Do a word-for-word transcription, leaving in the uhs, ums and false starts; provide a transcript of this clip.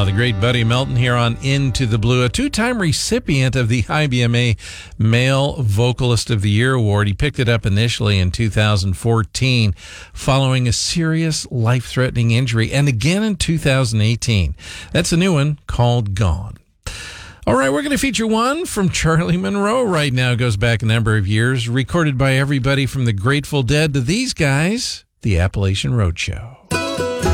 the great Buddy Melton here on Into the Blue, a two-time recipient of the I B M A Male Vocalist of the Year Award. He picked it up initially in two thousand fourteen following a serious life-threatening injury, and again in two thousand eighteen. That's a new one called Gone. All right, we're going to feature one from Charlie Monroe right now. It goes back a number of years, recorded by everybody from the Grateful Dead to these guys, the Appalachian Roadshow.